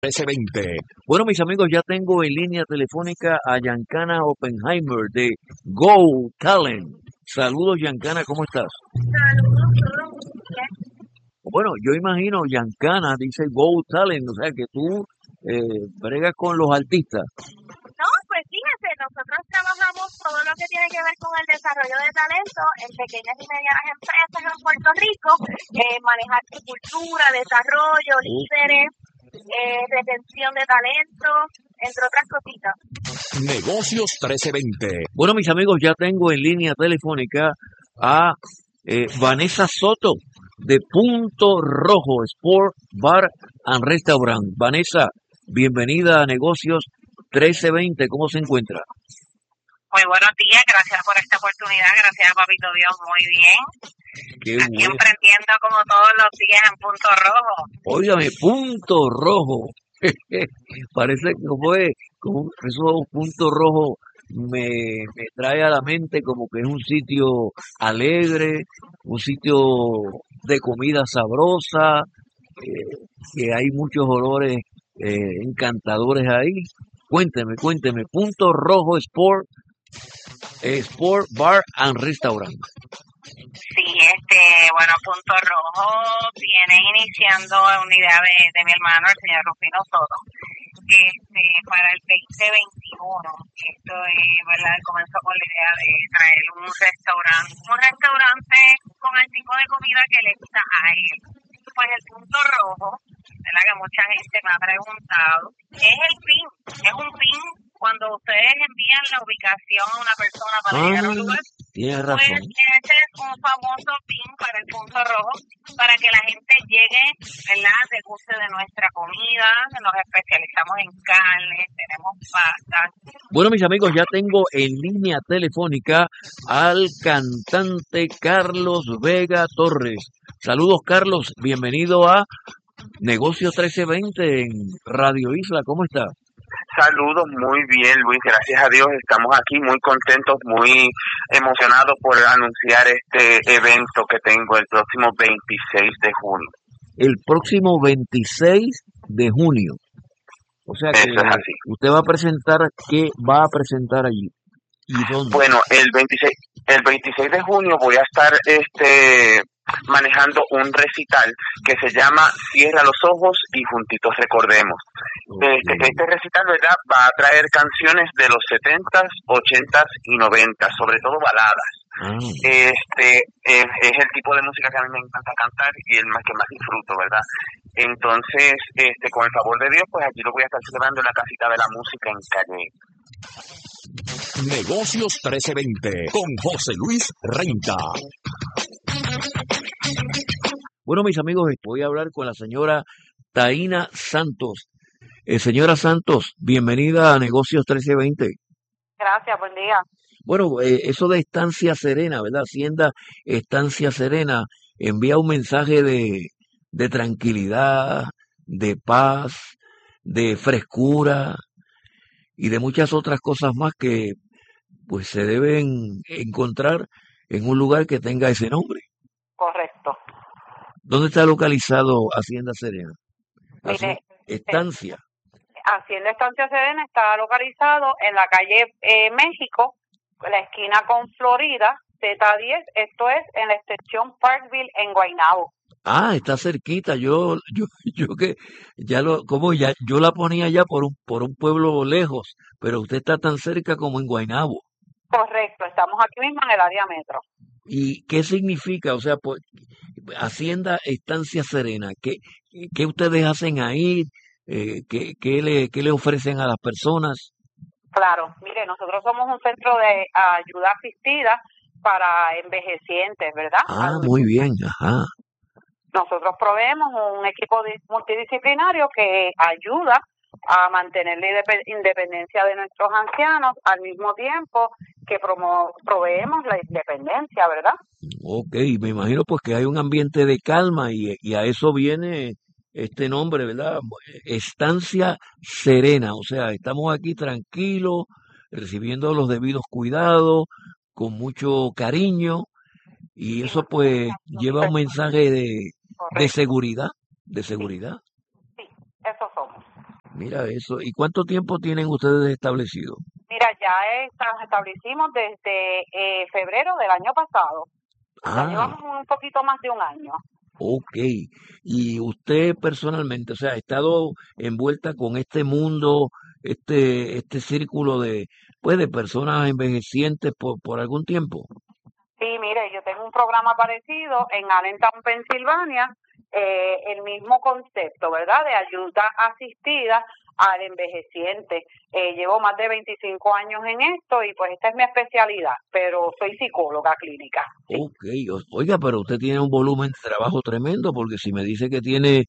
1320. Bueno, mis amigos, ya tengo en línea telefónica a Giancana Oppenheimer de Go Talent. Saludos, Giancana, ¿cómo estás? Saludos, todo muy bien. Bueno, yo imagino, Giancana dice Go Talent, o sea que tú bregas con los artistas. No, pues fíjate, nosotros trabajamos todo lo que tiene que ver con el desarrollo de talento en pequeñas y medianas empresas en Puerto Rico, manejar su cultura, desarrollo, líderes, retención de talento, entre otras cositas. Negocios 1320. Bueno, mis amigos, ya tengo en línea telefónica a Vanessa Soto de Punto Rojo Sport Bar and Restaurant. Vanessa, bienvenida a Negocios 1320. ¿Cómo se encuentra? Muy buenos días, gracias por esta oportunidad, gracias Papito Dios, muy bien. Qué Aquí bueno. emprendiendo como todos los días en Punto Rojo. Óigame, Punto Rojo. Parece que fue como esos puntos rojos me trae a la mente como que es un sitio alegre, un sitio de comida sabrosa, que hay muchos olores encantadores ahí. Cuénteme, Punto Rojo Sport, Sport Bar and Restaurant. Sí, bueno, Punto Rojo viene iniciando una idea de mi hermano, el señor Rufino Soto, para el 2021. Esto es, ¿verdad? Comenzó con la idea de traer un restaurante con el tipo de comida que le gusta a él. Pues el Punto Rojo, ¿verdad? Que mucha gente me ha preguntado, es un pin cuando ustedes envían la ubicación a una persona para llegar a un lugar. Tienes Pues razón. ese es un famoso pin para el Punto Rojo, para que la gente llegue, ¿verdad? De guste de nuestra comida, nos especializamos en carne, tenemos pastas. Bueno, mis amigos, ya tengo en línea telefónica al cantante Carlos Vega Torres. Saludos, Carlos. Bienvenido a Negocios 1320 en Radio Isla. ¿Cómo está? Saludos, muy bien, Luis, gracias a Dios estamos aquí muy contentos, muy emocionados por anunciar este evento que tengo el próximo 26 de junio. El próximo 26 de junio. O sea que Eso es así. usted va a presentar, ¿qué va a presentar allí? ¿Y dónde? Bueno, el 26 de junio voy a estar manejando un recital que se llama Cierra los ojos y juntitos recordemos. Este recital, ¿verdad?, va a traer canciones de los 70s, 80s y 90s, sobre todo baladas. Es el tipo de música que a mí me encanta cantar y el más que más disfruto, ¿verdad? Entonces, con el favor de Dios, pues aquí lo voy a estar celebrando en la casita de la música en Calle. Negocios 1320 con José Luis Renta. Bueno, mis amigos, voy a hablar con la señora Taina Santos. Señora Santos, bienvenida a Negocios 1320. Gracias, buen día. Bueno, eso de Estancia Serena, ¿verdad? Hacienda Estancia Serena envía un mensaje de tranquilidad, de paz, de frescura y de muchas otras cosas más que pues se deben encontrar en un lugar que tenga ese nombre. Correcto. ¿Dónde está localizado Hacienda Serena? Mire, Estancia. Hacienda Estancia Serena está localizado en la calle México, la esquina con Florida, Z10, esto es en la extensión Parkville en Guaynabo. Ah, está cerquita. Yo que yo la ponía ya por un pueblo lejos, pero usted está tan cerca como en Guaynabo. Correcto, estamos aquí mismo en el área metro. ¿Y qué significa? O sea, pues, Hacienda Estancia Serena, ¿qué ustedes hacen ahí? ¿Qué le ofrecen a las personas? Claro, mire, nosotros somos un centro de ayuda asistida para envejecientes, ¿verdad? Ah, muy bien, ajá. Nosotros proveemos un equipo multidisciplinario que ayuda a mantener la independencia de nuestros ancianos al mismo tiempo que proveemos la independencia, ¿verdad? Ok, me imagino pues que hay un ambiente de calma y a eso viene este nombre, ¿verdad? Estancia Serena, o sea, estamos aquí tranquilos, recibiendo los debidos cuidados, con mucho cariño, y eso pues lleva un mensaje de Correcto. seguridad, de seguridad. Sí, eso somos. Mira eso. ¿Y cuánto tiempo tienen ustedes establecido? Mira, ya nos establecimos desde febrero del año pasado. Ya Ah, llevamos un poquito más de un año. ok. Y usted personalmente, o sea, ha estado envuelta con este mundo, este círculo pues, de personas envejecientes por algún tiempo. Sí, mire, yo tengo un programa parecido en Allentown, Pensilvania, el mismo concepto, ¿verdad? De ayuda asistida al envejeciente. Llevo más de 25 años en esto y pues esta es mi especialidad, pero soy psicóloga clínica. Sí, Ok, oiga, pero usted tiene un volumen de trabajo tremendo, porque si me dice que tiene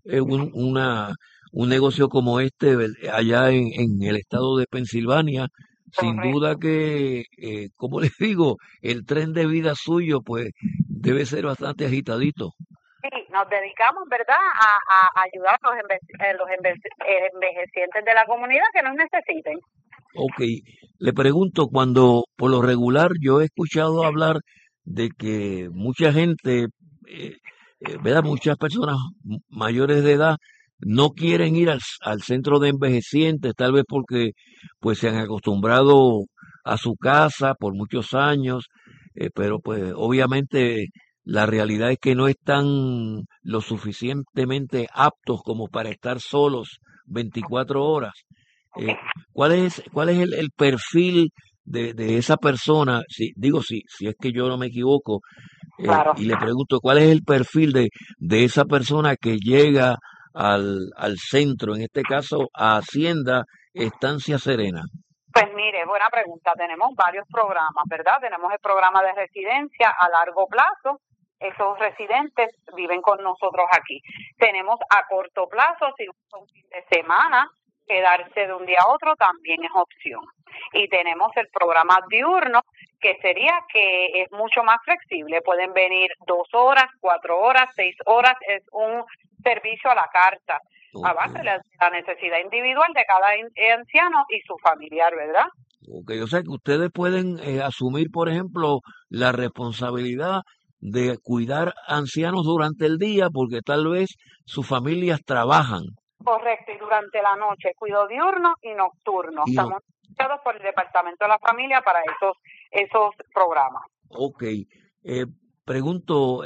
un negocio como este allá en el estado de Pensilvania, sin duda correcto. que, como les digo, el tren de vida suyo, pues, debe ser bastante agitadito. Sí, nos dedicamos, ¿verdad?, a ayudar a los envejecientes de la comunidad que nos necesiten. Ok, le pregunto, cuando por lo regular yo he escuchado hablar de que mucha gente, eh, ¿verdad? Muchas personas mayores de edad no quieren ir al centro de envejecientes, tal vez porque pues se han acostumbrado a su casa por muchos años, pero pues obviamente la realidad es que no están lo suficientemente aptos como para estar solos 24 horas. Ok, Eh, ¿cuál es el perfil de esa persona? Si, digo, si es que yo no me equivoco, claro. y le pregunto, ¿cuál es el perfil de esa persona que llega al centro, en este caso a Hacienda Estancia Serena? Pues mire, buena pregunta. Tenemos varios programas, ¿verdad? Tenemos el programa de residencia a largo plazo. Esos residentes viven con nosotros aquí. Tenemos a corto plazo, si un fin de semana, quedarse de un día a otro también es opción. Y tenemos el programa diurno, que sería que es mucho más flexible. Pueden venir 2 horas, 4 horas, 6 horas. Es un servicio a la carta a Ok, base de la necesidad individual de cada anciano y su familiar, ¿verdad? ok, o sea que ustedes pueden asumir, por ejemplo, la responsabilidad de cuidar ancianos durante el día porque tal vez sus familias trabajan. Correcto, y durante la noche, cuido diurno y nocturno. Y no, Estamos asociados por el Departamento de la Familia para esos programas. ok, pregunto,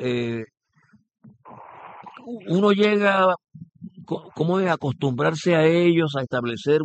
uno llega, ¿cómo es acostumbrarse a ellos, a establecer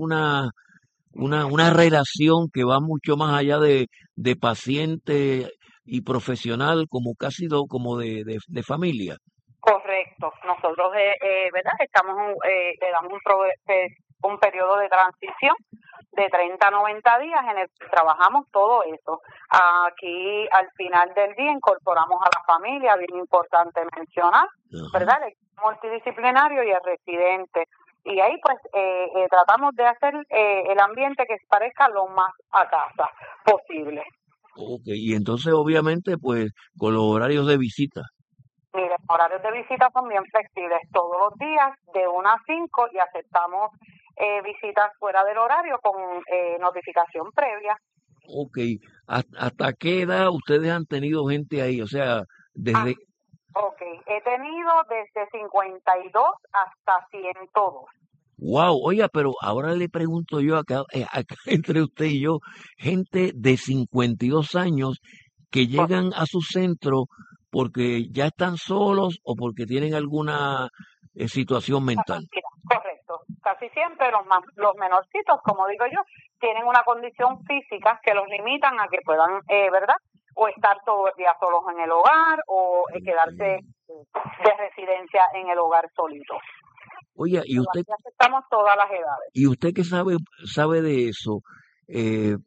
una relación que va mucho más allá de paciente y profesional, como casi como de familia? Correcto. Nosotros, ¿verdad? Le damos un periodo de transición de 30 a 90 días en el que trabajamos todo eso. Aquí, al final del día, incorporamos a la familia, bien importante mencionar, Ajá. ¿verdad? El equipo multidisciplinario y el residente. Y ahí, pues, tratamos de hacer el ambiente que se parezca lo más a casa posible. Ok, y entonces obviamente pues con los horarios de visita. Miren, horarios de visita son bien flexibles todos los días de 1 a 5 y aceptamos visitas fuera del horario con notificación previa. Ok, ¿hasta qué edad ustedes han tenido gente ahí? O sea, Ah, desde, ok, he tenido desde 52 hasta 102. wow, oiga, pero ahora le pregunto yo acá entre usted y yo, gente de 52 años que Pues, llegan a su centro porque ya están solos o porque tienen alguna situación mental. mira, correcto. Casi siempre los menorcitos, como digo yo, tienen una condición física que los limitan a que puedan, ¿verdad? O estar todo el día solos en el hogar o quedarse Ok. de residencia en el hogar solito. Oiga, Pero aquí aceptamos todas las edades. y usted que sabe de eso, eh,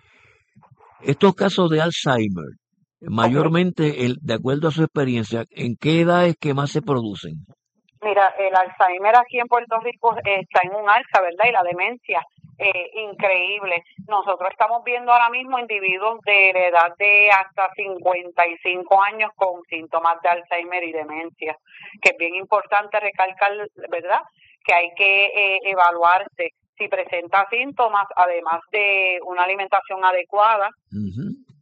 estos casos de Alzheimer, Ok. mayormente, de acuerdo a su experiencia, ¿en qué edad es que más se producen? Mira, el Alzheimer aquí en Puerto Rico está en un alza, ¿verdad? Y la demencia, increíble. Nosotros estamos viendo ahora mismo individuos de la edad de hasta 55 años con síntomas de Alzheimer y demencia, que es bien importante recalcar, ¿verdad? Que hay que evaluarse si presenta síntomas, además de una alimentación adecuada Ujú.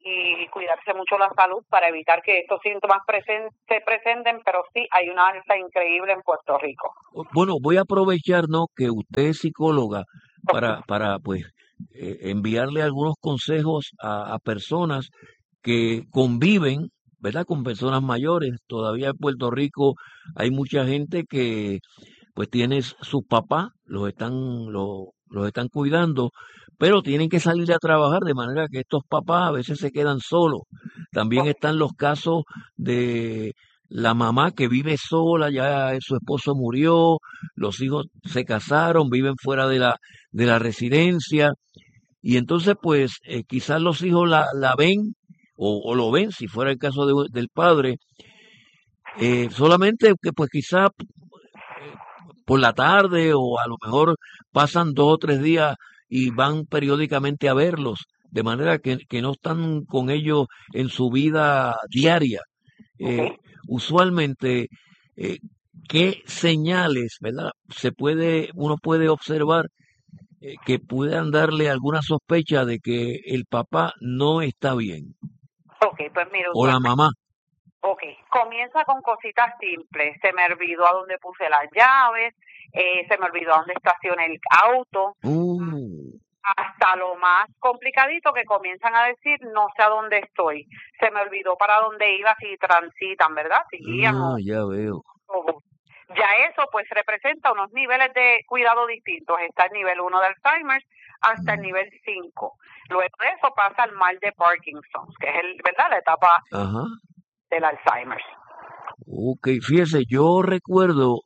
y cuidarse mucho la salud para evitar que estos síntomas se presenten, pero sí hay una alza increíble en Puerto Rico. Bueno, voy a aprovechar, ¿no?, que usted es psicóloga para pues, enviarle algunos consejos a personas que conviven, ¿verdad?, con personas mayores. Todavía en Puerto Rico hay mucha gente que pues tiene sus papás, los están cuidando, pero tienen que salir a trabajar, de manera que estos papás a veces se quedan solos. También están los casos de la mamá que vive sola, ya su esposo murió, los hijos se casaron, viven fuera de la residencia, y entonces pues quizás los hijos la ven o lo ven, si fuera el caso del padre, solamente que pues quizás por la tarde, o a lo mejor pasan 2 o 3 días y van periódicamente a verlos, de manera que no están con ellos en su vida diaria. Usualmente, eh, ¿qué señales, verdad, uno puede observar que puedan darle alguna sospecha de que el papá no está bien, Pues mire, o la mamá? Comienza con cositas simples. Se me olvidó a dónde puse las llaves, se me olvidó a dónde estacioné el auto, hasta lo más complicadito que comienzan a decir, no sé a dónde estoy, se me olvidó para dónde iba, si transitan, ¿verdad? Si guían Ya veo. Ya eso pues representa unos niveles de cuidado distintos. Está el nivel 1 de Alzheimer hasta el nivel 5. Luego de eso pasa al mal de Parkinson, que es ¿verdad?, la etapa del Alzheimer. Ok, fíjese, yo recuerdo,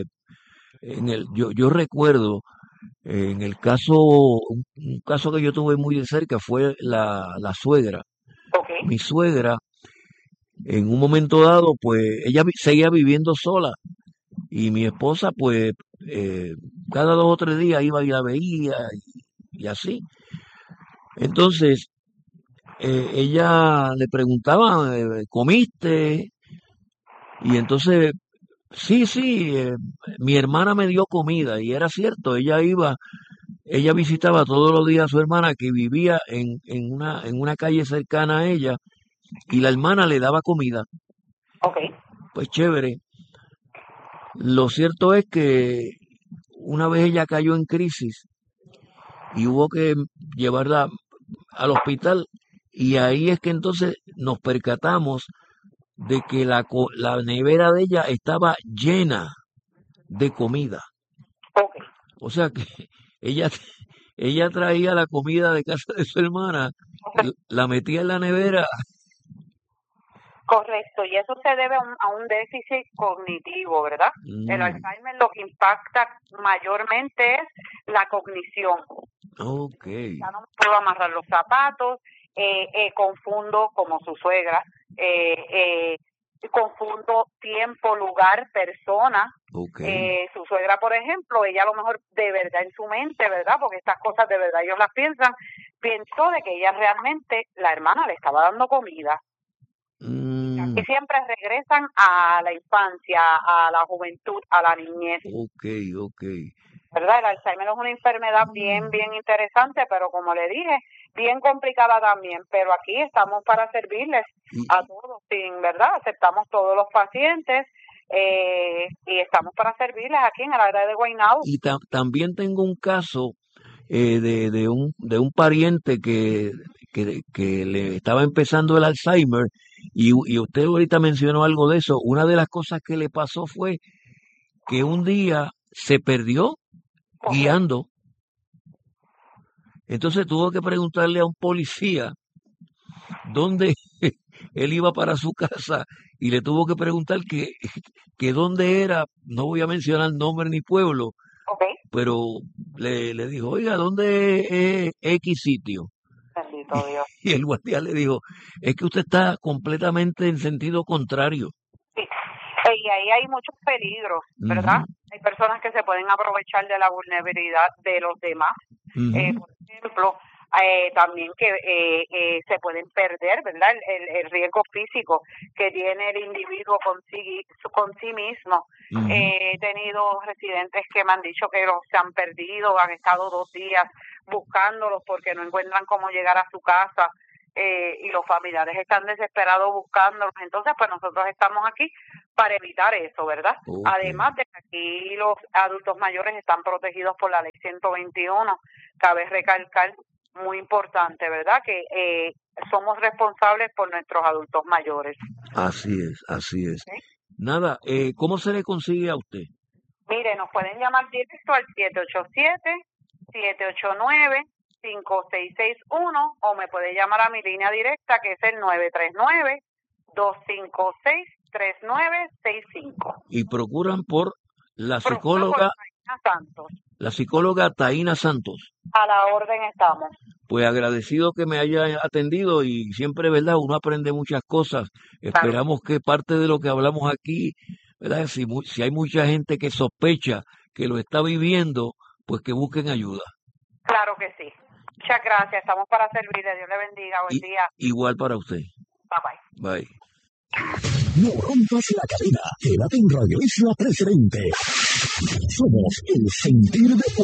yo recuerdo en el caso, un caso que yo tuve muy de cerca fue la suegra. Mi suegra, en un momento dado, pues ella seguía viviendo sola, y mi esposa, pues, cada 2 o 3 días iba y la veía, y así. Entonces, ella le preguntaba, ¿comiste? Y entonces, sí, mi hermana me dio comida, y era cierto, ella visitaba todos los días a su hermana, que vivía en una calle cercana a ella, y la hermana le daba comida. Pues chévere. Lo cierto es que una vez ella cayó en crisis y hubo que llevarla al hospital, y ahí es que entonces nos percatamos de que la nevera de ella estaba llena de comida. O sea que ella, ella traía la comida de casa de su hermana, la metía en la nevera. Correcto, y eso se debe a un déficit cognitivo, ¿verdad? El Alzheimer lo que impacta mayormente es la cognición. Ya no puedo amarrar los zapatos, confundo como su suegra, confundo tiempo, lugar, persona. Su suegra, por ejemplo, ella a lo mejor de verdad en su mente, ¿verdad?, porque estas cosas de verdad ellos las piensan, pensó de que ella realmente, la hermana le estaba dando comida. Y siempre regresan a la infancia, a la juventud, a la niñez. ¿Verdad? El Alzheimer es una enfermedad bien interesante, pero como le dije, bien complicada también. Pero aquí estamos para servirles a todos, ¿verdad? Aceptamos todos los pacientes y estamos para servirles aquí en el área de Guaynabo. Y también tengo un caso de un pariente que le estaba empezando el Alzheimer, y usted ahorita mencionó algo de eso. Una de las cosas que le pasó fue que un día se perdió guiando. Entonces tuvo que preguntarle a un policía dónde él iba para su casa, y le tuvo que preguntar que dónde era. No voy a mencionar nombre ni pueblo, pero le dijo, oiga, ¿dónde es X sitio? Bendito Dios. Y el guardia le dijo, es que usted está completamente en sentido contrario. Sí. Y ahí hay muchos peligros, ¿verdad? Hay personas que se pueden aprovechar de la vulnerabilidad de los demás. Por ejemplo, también que se pueden perder, ¿verdad? El riesgo físico que tiene el individuo con sí mismo. He tenido residentes que me han dicho que se han perdido, han estado 2 días buscándolos porque no encuentran cómo llegar a su casa. y los familiares están desesperados buscándolos. Entonces, pues nosotros estamos aquí para evitar eso, ¿verdad? Okay. Además de que aquí los adultos mayores están protegidos por la ley 121. Cabe recalcar, muy importante, ¿verdad?, que somos responsables por nuestros adultos mayores. Así es, así es. ¿Sí? Nada, ¿cómo se le consigue a usted? Mire, nos pueden llamar directo al 787-789-5661 o me puede llamar a mi línea directa, que es el 939-256-3965. Y procuran por la psicóloga Santos. La psicóloga Taína Santos. A la orden estamos. Pues agradecido que me haya atendido y siempre, ¿verdad? Uno aprende muchas cosas. Esperamos que parte de lo que hablamos aquí, ¿verdad? Si hay mucha gente que sospecha que lo está viviendo, pues que busquen ayuda. Claro que sí. Muchas gracias. Estamos para servirle. Dios le bendiga. Buen día. Igual para usted. Bye bye. Bye. No rompas la cadena. Quédate en Radio Isla Presidente. Somos el sentir de